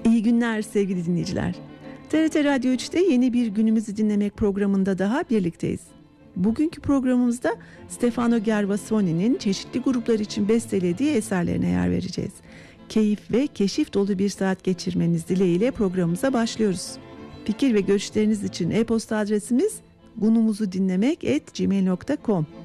İyi günler sevgili dinleyiciler. TRT Radyo 3'te yeni bir Günümüzü Dinlemek programında daha birlikteyiz. Bugünkü programımızda Stefano Gervasoni'nin çeşitli gruplar için bestelediği eserlerine yer vereceğiz. Keyif ve keşif dolu bir saat geçirmeniz dileğiyle programımıza başlıyoruz. Fikir ve görüşleriniz için e-posta adresimiz gunumuzudinlemek@gmail.com.